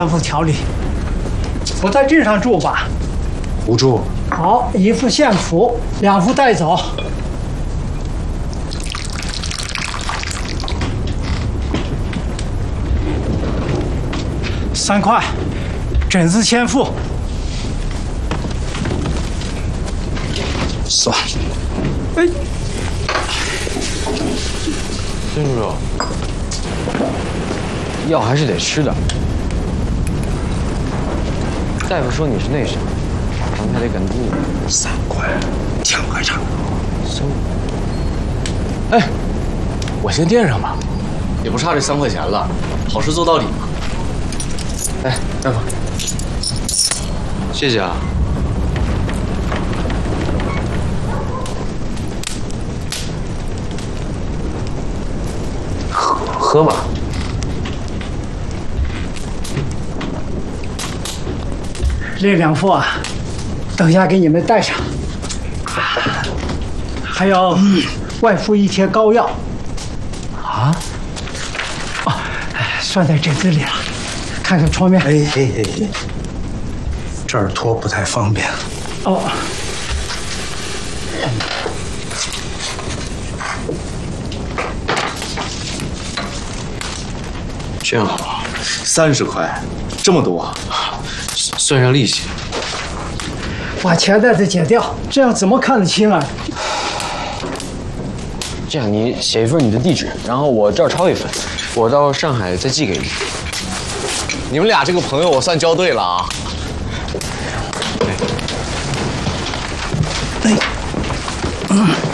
吩咐调理。我在镇上住吧。 不住。 好，1副现俘，2副带走。3块，诊资先付。 算。 哎， 孙叔叔，药还是得吃的。大夫说你是内伤，咱们还得赶住。 3块，挺快差。 行。 哎，我先垫上吧， 也不差这3块钱了，好事做到底嘛。 哎，大夫， 谢谢啊。 喝吧。 这2副啊，等下给你们带上。还要外敷1贴膏药。 啊？ 哦，算在诊资里了。看看窗面。 哎，这儿拖不太方便。 哦。 这样好 ，30块，这么多， 算上利息。 把钱袋子解掉，这样怎么看得清啊？ 这样，你写一份你的地址，然后我这儿抄一份，我到上海再寄给你。 你们俩这个朋友我算交对了啊。 哎。